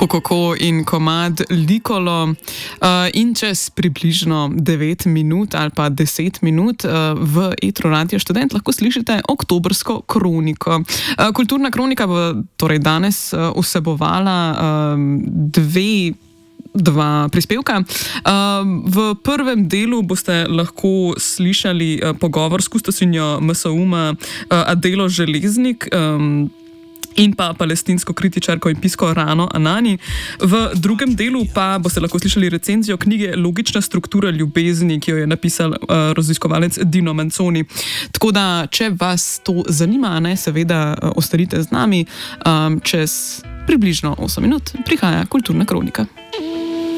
Kokoko in komad Likolo. In čez približno 9 minut ali pa 10 minut v etru Radia Študent lahko slišite oktobrsko kroniko. Kulturna kronika bo torej danes vsebovala dva prispevka. V prvem delu boste lahko slišali pogovor s kustosinjo MSUM-a Adelo Železnik in pa palestinsko kritičarko in pisko Rano Anani. V drugem delu pa boste lahko slišali recenzijo knjige Logična struktura ljubezni, ki jo je napisal raziskovalec Dino Manconi. Tako da, če vas to zanima, seveda ostanite z nami. Čez približno 8 minut prihaja Kulturna kronika.